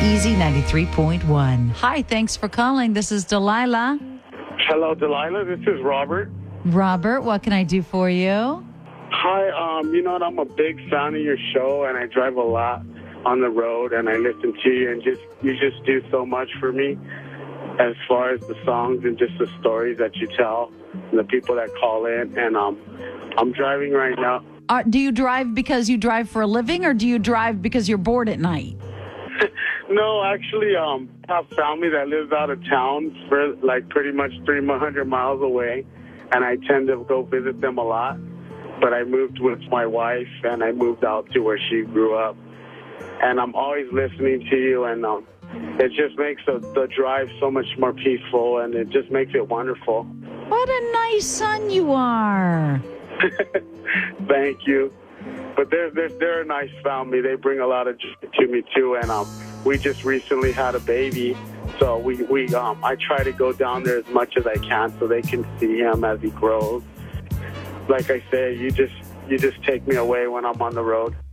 Easy 93.1. Hi, thanks for calling. This is Delilah. Hello, Delilah. This is Robert. Robert, what can I do for you? Hi. You know what? I'm a big fan of your show, and I drive a lot on the road, and I listen to you, and you just do so much for me as far as the songs and just the stories that you tell and the people that call in. And I'm driving right now. Do you drive because you drive for a living, or do you drive because you're bored at night? No, actually, I have family that lives out of town for like pretty much 300 miles away, and I tend to go visit them a lot. But I moved with my wife, and I moved out to where she grew up. And I'm always listening to you, and it just makes the drive so much more peaceful, and it just makes it wonderful. What a nice son you are. Thank you. But they're a nice family. They bring a lot of joy to me, too. And we just recently had a baby. So I try to go down there as much as I can so they can see him as he grows. Like I say, you just take me away when I'm on the road.